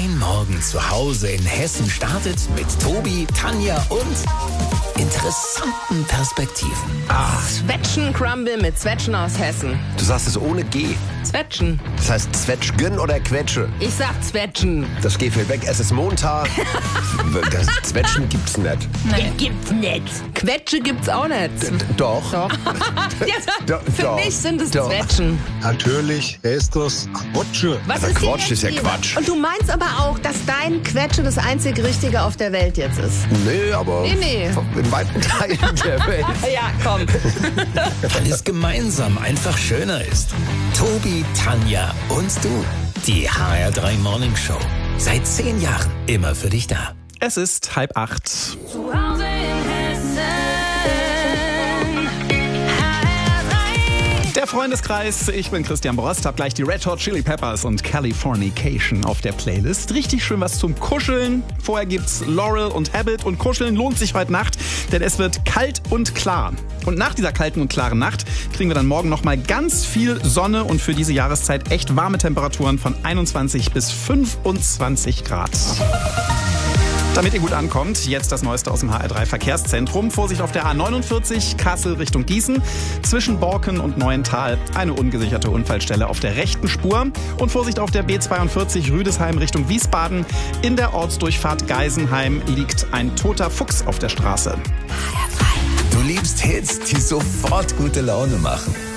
Dein Morgen zu Hause in Hessen startet mit Tobi, Tanja und interessanten Perspektiven. Zwetschgen Crumble mit Zwetschgen aus Hessen. Du sagst es ohne G. Zwetschgen. Das heißt Zwetschgen oder Quetsche? Ich sag Zwetschgen. Das G fällt weg. Es ist Montag. Das Zwetschgen gibt's nicht. Nein, gibt's nicht. Quetsche gibt's auch nicht. Doch. Doch. Für Doch. mich sind es Doch. Zwetschgen. Natürlich ist das Quatsche. Was Aber ist dir Quatsch jetzt ist ja lieber? Quatsch. Und du meinst aber auch, dass dein Quetsche das einzig Richtige auf der Welt jetzt ist? Nee, aber Nee. in weiten Teilen der Welt. Ja, komm. Weil es gemeinsam einfach schöner ist. Tobi, Tanja und du. Die HR3 Morning Show. Seit 10 Jahren immer für dich da. Es ist 7:30. Zu Hause in Hessen. HR3. Der Freundeskreis, ich bin Christian Brost, hab gleich die Red Hot Chili Peppers und Californication auf der Playlist. Richtig schön was zum Kuscheln. Vorher gibt's Laurel und Habit und Kuscheln lohnt sich heute Nacht, denn es wird kalt und klar. Und nach dieser kalten und klaren Nacht kriegen wir dann morgen nochmal ganz viel Sonne und für diese Jahreszeit echt warme Temperaturen von 21 bis 25 Grad. Damit ihr gut ankommt, jetzt das Neueste aus dem HR3 Verkehrszentrum. Vorsicht auf der A49 Kassel Richtung Gießen. Zwischen Borken und Neuental eine ungesicherte Unfallstelle auf der rechten Spur. Und Vorsicht auf der B42 Rüdesheim Richtung Wiesbaden. In der Ortsdurchfahrt Geisenheim liegt ein toter Fuchs auf der Straße. Du liebst Hits, die sofort gute Laune machen.